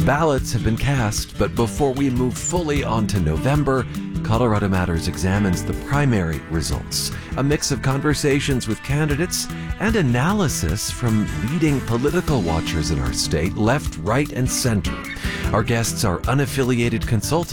Ballots have been cast, but before we move fully on to November, Colorado Matters examines the primary results, a mix of conversations with candidates and analysis from leading political watchers in our state, left, right, and center. Our guests are unaffiliated consultants